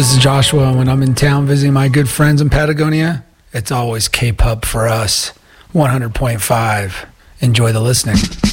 This is Joshua. When I'm in town visiting my good friends in Patagonia, it's always K-Pub for us. 100.5. Enjoy the listening.